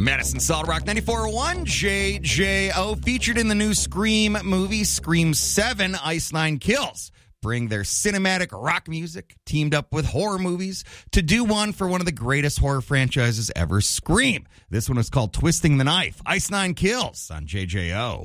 Madison Solid Rock 94.1, JJO, featured in the new Scream movie, Scream 7, Ice Nine Kills. Bring their cinematic rock music, teamed up with horror movies, to do one for one of the greatest horror franchises ever, Scream. This one is called Twisting the Knife, Ice Nine Kills on JJO.